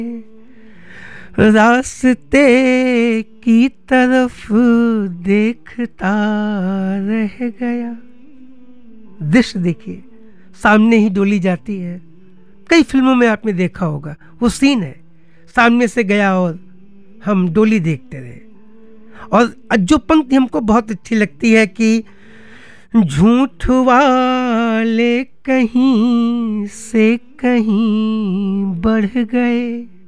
रास्ते की तरफ देखता रह गया। दृश्य देखिए, सामने ही डोली जाती है। कई फिल्मों में आपने देखा होगा, वो सीन है, सामने से गया और हम डोली देखते रहे। और जो पंक्ति हमको बहुत अच्छी लगती है कि झूठ वाले कहीं से कहीं बढ़ गए।